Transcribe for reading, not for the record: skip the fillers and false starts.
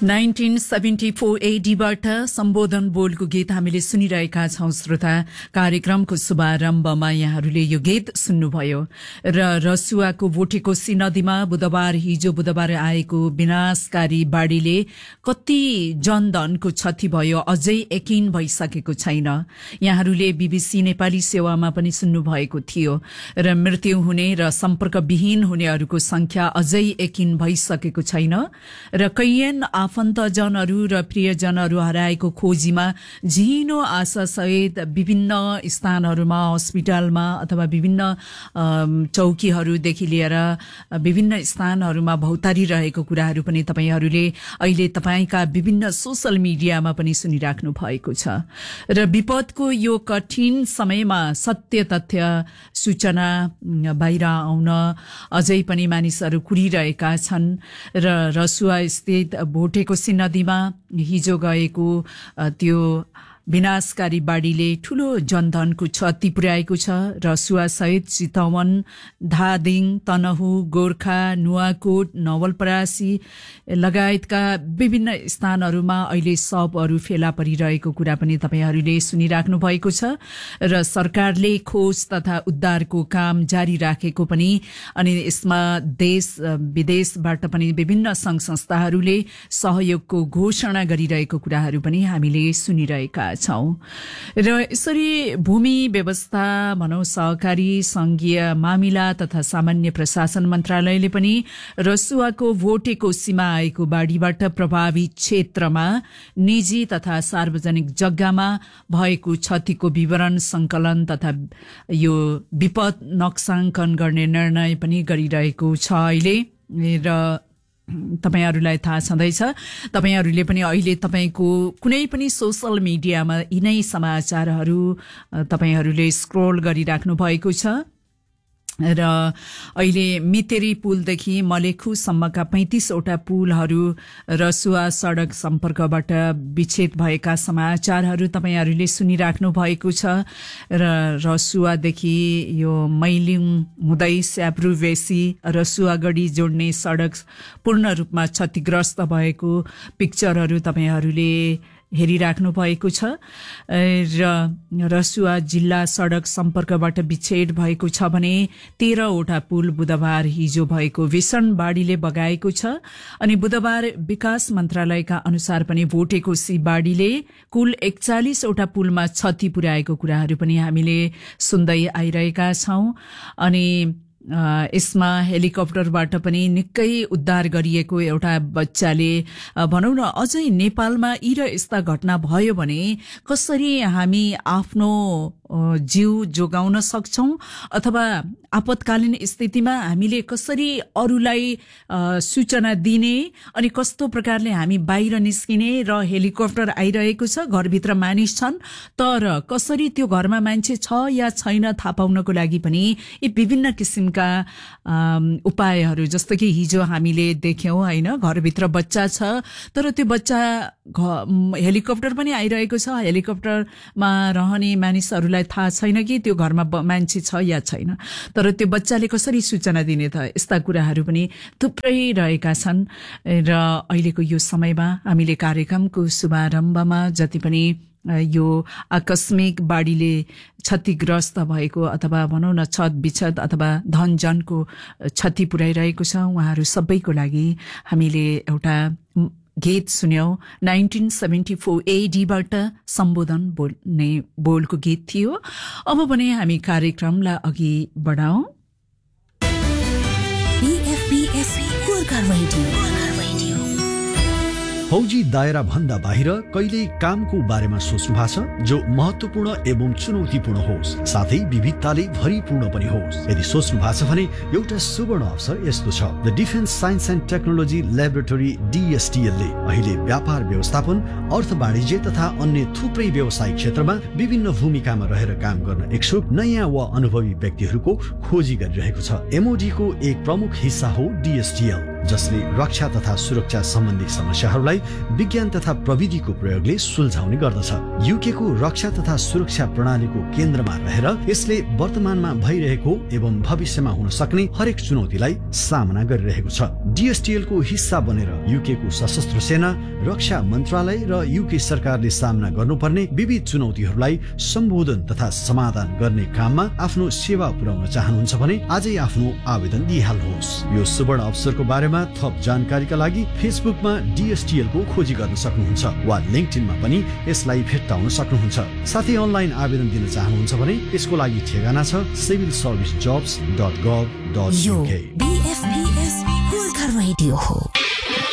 1974 ADबाट सम्बोधन बोलको गीत हामीले सुनिरहेका छौं श्रोता। कार्यक्रमको शुभारम्भमा यहाँहरूले यो गीत सुन्नुभयो र रसुवाको भोटेकोसी नदीमा हिजो बुधबार आएको विनाशकारी बाढ़ीले कति जनधनको क्षति भयो अझै यकिन भइसकेको छैन। यहाँहरूले बीबीसी नेपाली सेवामा पनि सुन्नुभएको थियो र मृत्यु हुने र सम्पर्कविहीन हुनेहरूको संख्या अझै यकिन भइसकेको छैन र कैयन आफन्तजनहरू र प्रियजनहरू हराएको खोजीमा झिनो आशा सहित विभिन्न स्थानहरूमा अस्पतालमा अथवा विभिन्न चौकीहरूदेखि लिएर विभिन्न स्थानहरूमा भौतारी रहेको कुराहरू पनि तपाईहरूले अहिले तपाईका विभिन्न सोशल मिडियामा पनि सुनिराख्नु भएको छ र विपदको यो कठिन समयमा सत्य तथ्य सूचना बाहिर आउन अझै पनि मानिसहरू कुरिरहेका छन् र रसुवा स्थित भोटेकोसी नदीमा हिजो गएको त्यो विनाशकारी बाढ़ीले ठूलो जनधनको क्षति पुर्याएको छ। रसुवा सहित चितवन, धादिङ, तनहु, गोर्खा, नुवाकोट, नवलपरासी लगायतका विभिन्न स्थानहरूमा अहिले शवहरू फेला परिरहेको कुरा पनि तपाईहरूले सुनिराख्नु भएको छ र सरकारले खोज तथा उद्धारको काम जारी राखेको पनि अनि यसमा देश विदेशबाट पनि विभिन्न संघ संस्थाहरूले सहयोगको घोषणा गरिरहेको कुराहरू पनि हामीले सुनिरहेका छौं र यसरी भूमि व्यवस्था भनौं सहकारी संघीय मामिला तथा सामान्य प्रशासन मन्त्रालयले पनि रसुवाको भोटेकोसीमा आएको बाढ़ीबाट प्रभावित क्षेत्रमा निजी तथा सार्वजनिक जग्गामा भएको क्षतिको विवरण संकलन तथा यो विपद नक्साङ्कन गर्ने निर्णय पनि गरिरहेको छ अहिले र तपाईहरुलाई थाहा छँदैछ। तपाईहरुले पनि अहिले तपाईको कुनै पनि सोशल मिडियामा यिनै समाचारहरू तपाईहरुले स्क्रोल गरिराख्नु भएको छ र अहिले मितेरी पुलदेखि मलेखुसम्मका 35 वटा पुलहरू रसुवा सडक सम्पर्कबाट विच्छेद भएका समाचारहरू तपाईहरुले सुनिराख्नु भएको छ र रसुवादेखि यो मैलिङ हुँदै स्याब्रुवेसी रसुवागढी जोड्ने सडक पूर्ण रूपमा क्षतिग्रस्त भएको पिक्चरहरू तपाईहरुले हेरिराख्नु भएको छ र रसुवा जिल्ला सडक सम्पर्कबाट विच्छेद भएको छ भने 13 वटा पुल बुधबार हिजो भएको भीषण बाढ़ीले बगाएको छ अनि बुधबार विकास मन्त्रालयका अनुसार पनि भोटेकोसी बाढ़ीले कुल 41 वटा पुलमा क्षति पुर्याएको कुराहरू पनि हामीले सुन्दै आइरहेका छौं अनि यसमा हेलिकप्टरबाट पनि निकै उद्धार गरिएको एउटा बच्चाले भनौं न अझै नेपालमा यी र यस्ता घटना भयो भने कसरी हामी आफ्नो जीव जोगाउन सक्छौं अथवा आपतकालीन स्थितिमा हामीले कसरी अरूलाई सूचना दिने अनि कस्तो प्रकारले हामी बाहिर निस्किने र हेलिकप्टर आइरहेको छ घरभित्र मानिस छन् तर कसरी त्यो घरमा मान्छे छ या छैन थाहा पाउनको लागि पनि यी विभिन्न किसिमका उपायहरू जस्तो कि हिजो हामीले देख्यौं हैन घरभित्र बच्चा छ तर त्यो बच्चा हेलिकप्टर पनि आइरहेको छ हेलिकप्टरमा रहने मानिसहरूलाई थाहा छैन कि त्यो घरमा मान्छे छ या छैन तर त्यो बच्चाले कसरी सूचना दिने त यस्ता कुराहरू पनि थुप्रै रहेका छन् र अहिलेको यो समयमा हामीले कार्यक्रमको शुभारम्भमा जति पनि यो आकस्मिक बाढ़ीले क्षतिग्रस्त भएको अथवा भनौं न छत बिछत अथवा धनजनको क्षति पुर्याइरहेको छ उहाँहरू सबैको लागि हामीले एउटा गीत सुन्यौं 1974 ADबाट सम्बोधन बोलको गीत थियो। अब भने हामी कार्यक्रमलाई अघि बढाउँ। फौजी दायरा भन्दा बाहिर कहिल्यै कामको बारेमा सोच्नु भएको छ जो महत्त्वपूर्ण एवं चुनौतीपूर्ण होस् साथै विविधताले भरिपूर्ण पनि होस्। यदि सोच्नु भएको छ भने एउटा सुवर्ण अवसर यस्तो छ the defence science and technology laboratory DSTL ले अहिले व्यापार व्यवस्थापन अर्थ वाणिज्य तथा अन्य थुप्रै व्यावसायिक क्षेत्रमा विभिन्न भूमिकामा रहेर काम गर्न इच्छुक नयाँ वा अनुभवी व्यक्तिहरूको खोजी गरिरहेको छ। MOD को एक प्रमुख हिस्सा हो DSTL जसले रक्षा तथा सुरक्षा सम्बन्धी समस्याहरूलाई विज्ञान तथा प्रविधिको प्रयोगले सुल्झाउने गर्दछ। युकेको रक्षा तथा सुरक्षा प्रणालीको केन्द्रमा रहेर यसले वर्तमानमा भइरहेको एवं भविष्यमा हुन सक्ने हरेक चुनौतीलाई सामना गरिरहेको छ। DSTL को हिस्सा बनेर युकेको सशस्त्र सेना, रक्षा मन्त्रालय र युके सरकारले सामना गर्नुपर्ने विविध चुनौतीहरूलाई सम्बोधन तथा समाधान गर्ने काममा आफ्नो सेवा पुर्याउन चाहनुहुन्छ भने आजै आफ्नो आवेदन दिइहाल्नुहोस्। यो सुवर्ण अवसरको बारेमा थप जानकारीका लागि फेसबुकमा DSTL को खोजी गर्न सक्नुहुन्छ वा लिंक्डइनमा पनि यसलाई भेट्टाउन सक्नुहुन्छ। साथै अनलाइन आवेदन दिन चाहनुहुन्छ भने यसको लागि ठेगाना छ civilservicejobs.gov.uk। BFBS गोर्खा रेडियो हो।